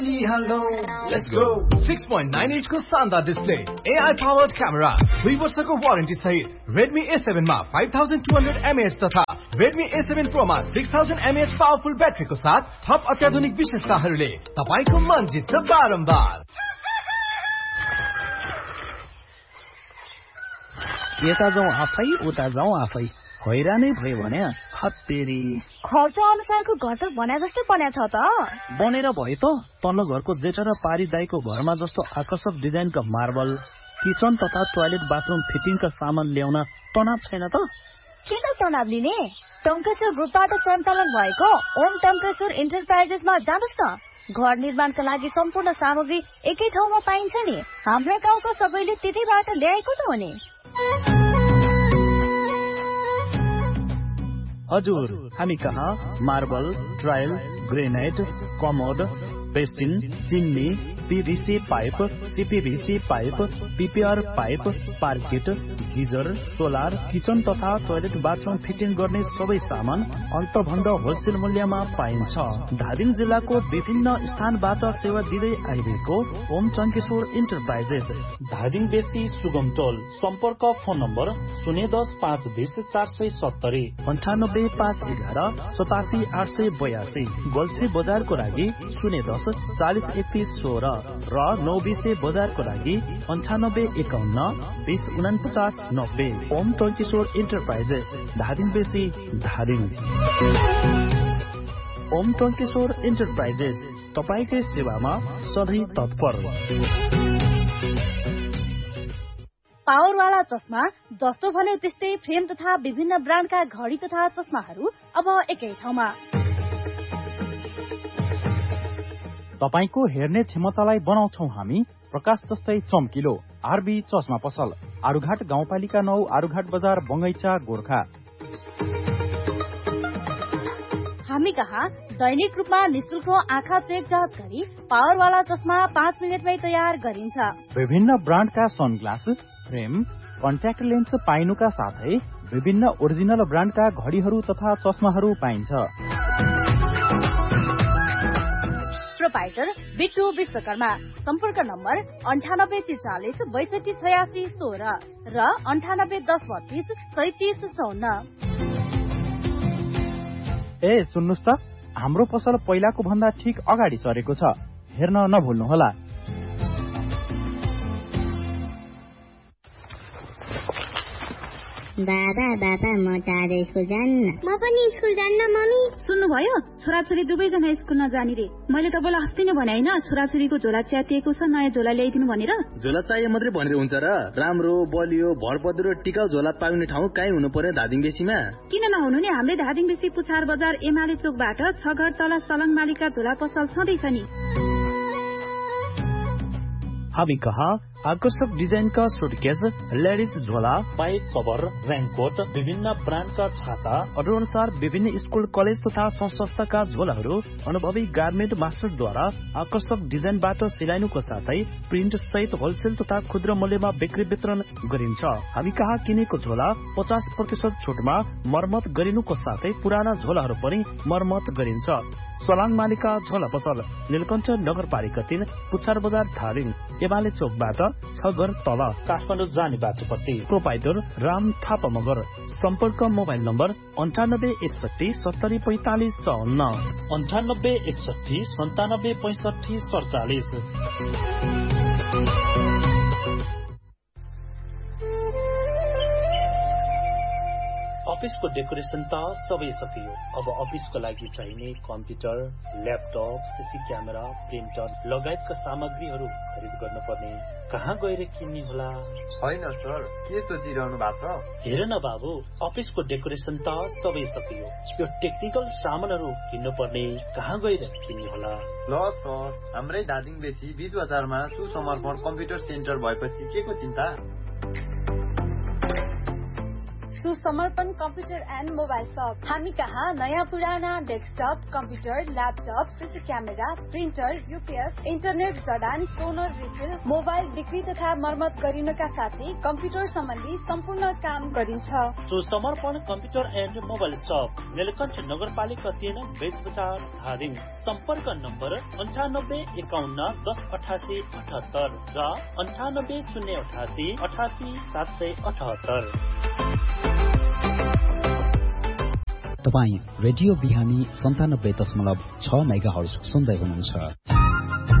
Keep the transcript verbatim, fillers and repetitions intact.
Hello, let's go. six point nine inch को शानदार display, A I powered camera, दुई वर्षको वारेन्टी सहित Redmi A seven मा five thousand two hundred milliamp hour तथा Redmi A seven Pro मा six thousand milliamp hour powerful ब्याट्रीको साथ थप अत्याधुनिक विशेषताहरूले तपाईको मन जित्छ बारम्बार। यता जाउँ आफै उता जाउँ आफै हैरानै भयो भने हत्तेरी खर्च अनुसारको घर त बना जस्तै बन्या छ त। बनेर भयो त तल्लो घरको जेठा र पारी दाइको घरमा जस्तो आकर्षक डिजाइनका मार्बल किचन तथा टोयलेट बाथरुम फिटिङका सामान ल्याउन तनाव छैन त। किन तनाव लिने? टङ्केश्वर ग्रुपबाट सञ्चालन भएको ओम टङ्केश्वर इन्टरप्राइजेसमा जानुस् न। घर निर्माणका लागि सम्पूर्ण सामग्री एकै ठाउँमा पाइन्छ नि। हाम्रो गाउँको सबैले त्यतैबाट ल्याएको त हो नि। हजुर, हामी कहाँ marble, tile, granite, commode, basin, chimney, PVC pipe, CPVC pipe, PPR pipe, parked, geyser, solar, kitchen तथा टोयलेट बाथरुम फिटिङ गर्ने सबै सामान अन्तभन्द होलसेल मूल्यमा पाइन्छ। धादिङ जिल्लाको विभिन्न स्थानबाट सेवा दिँदै आइरहेको ओम टङ्केश्वर इन्टरप्राइजेस, धादिङ बेसी सुगम टोल। सम्पर्क फोन नम्बर शून्य दस पाँच बिस चार सय सत्तरी अन्ठानब्बे पाँच एघार सतासी आठ सय बयासी। गोल्छी बजारको लागि शून्य दस चालिस एकतिस सोह्र र नौ बिसे बजारको लागि अन्ठानब्बे एकाउन्न बिस उनपचास नब्बे। ओम टङ्केश्वर इन्टरप्राइजेस, धादिङ बेसी, धादिङ। ओम टङ्केश्वर इन्टरप्राइजेस तपाईकै सेवामा सधैँ तत्पर। पावरवाला चस्मा जस्तो भन्यो त्यस्तै फ्रेम तथा विभिन्न ब्रान्डका घडी तथा चस्माहरू अब एकै ठाउँमा। तपाईको हेर्ने क्षमतालाई बनाउँछौ हामी प्रकाश जस्तै चम्किलो। आरबी चस्मा पसल, आरुघाट गाउँपालिका नौ, आरुघाट बजार, बङ्गैचा, गोर्खा। हामी कहाँ दैनिक रूपमा निशुल्क आँखा चेक जाँच गरी पावरवाला चस्मा पाँच मिनटमै तयार गरिन्छ। विभिन्न ब्रान्डका सनग्लास, फ्रेम, कन्ट्याक्ट लेन्स पाइनुका साथै विभिन्न ओरिजिनल ब्रान्डका घडीहरू तथा चस्माहरू पाइन्छ। प्रोपाइटर बिट्टु विश्वकर्मा। सम्पर्क नम्बर अन्ठानब्बे त्रिचालिस बैसठी छयासी सोह्र र अन्ठानब्बे दस बत्तीस सैतिस चौन्न। ए सुन्नुस् त, हाम्रो पसल पहिलाको भन्दा ठिक अगाडि सरेको छ, हेर्न नभुल्नुहोला। बाबा बाबा म टाढो स्कुल जान्न। म पनि स्कुल जान्न मम्मी। सुन्नुभयो, छोराछोरी दुवैजना स्कुल नजाने रे। मैले तपाईँलाई अस्ति नै भने होइन, छोराछोरीको झोला च्यातिएको छ, नयाँ झोला ल्याइदिनु भनेर। झोला चाहिए मात्रै भनेर हुन्छ र? राम्रो बलियो भरपदरो टिकाउ झोला पाउने ठाउँ कहीँ हुनु पर्यो धादिङ बेसीमा। किन नहुनु नि, हाम्रै धादिङ बेसी पुछार बजार एमाले चोकबाट छ घर तल सलङ मालिका झोला पसल छँदैछ नि। हामी कहाँ आकर्षक डिजाइनका सुटकेस, लेडिज झोला, पाइप कभर, रेनकोट, विभिन्न ब्रान्डका छाता, अरू अनुसार विभिन्न स्कुल कलेज तथा संस्थाका झोलाहरू अनुभवी गार्मेन्ट मास्टरद्वारा आकर्षक डिजाइनबाट सिलाइनुको साथै प्रिन्ट सहित होलसेल तथा खुद्रा मूल्यमा बिक्री वितरण गरिन्छ। हामी कहाँ किनेको झोला पचास प्रतिशत छुटमा मर्मत गरिनुको साथै पुराना झोलाहरू पनि मर्मत गरिन्छ। सोलाङ मालिका झोला पसल, नीलकण्ठ नगरपालिका तीन, पुच्छार बजार, धादिङ, एमाले चोकबाट छ घर तल, काठमाडौँ जाने बाटोपट्टि। प्रोपाइटर राम थापा मगर। सम्पर्क मोबाइल नम्बर अन्ठानब्बे एकसठी सत्तरी पैंतालिस चौन्न अन्ठानब्बे एकसठी सन्तानब्बे पैंसठी सडचालिस। अफिसको डेकोरेसन त सबै सकियो। अब अफिसको लागि चाहिने computer, laptop, CC camera, printer लगायतका सामग्रीहरू खरिद गर्न पर्ने कहाँ गएर किन्ने होला? छैन सर, के सोचिरहनु भएको छ? हेर न बाबु, अफिसको डेकोरेसन त सबै सकियो, यो टेक्निकल सामानहरू किन्नु पर्ने कहाँ गएर किन्ने होला? ल सर, हाम्रै धादिङ बेसी बीच बजारमा सुसमर्पण कम्प्युटर सेन्टर भएपछि के को चिन्ता? सुसमर्पण कम्प्युटर एन्ड मोबाइल शप। हामी कहाँ नयाँ पुराना desktop, computer, laptop, CC camera, printer, UPS, internet जडान, टोनर रिफिल, मोबाइल बिक्री तथा मर्मत गरिनका साथै कम्प्युटर सम्बन्धी सम्पूर्ण काम गरिन्छ। सुसमर्पण कम्प्युटर एन्ड मोबाइल शप, नीलकण्ठ नगरपालिका तीन, बेच बजार, धादिङ। सम्पर्क नम्बर अन्ठानब्बे एकाउन्न दस अठासी अठहत्तर र अन्ठानब्बे शून्य अठासी अठासी सात सय अठहत्तर। तपाईँ रेडियो बिहानी सन्तानब्बे दशमलव छ मेगा हर्ज सुन्दै हुनुहुन्छ।